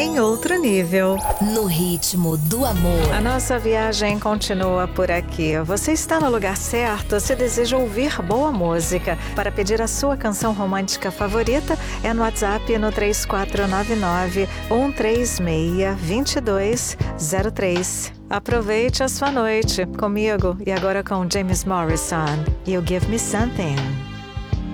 em outro nível. No ritmo do amor. A nossa viagem continua por aqui. Você está no lugar certo se deseja ouvir boa música. Para pedir a sua canção romântica favorita, é no WhatsApp no 3499-136-2203. Aproveite a sua noite comigo e agora com James Morrison. You Give Me Something.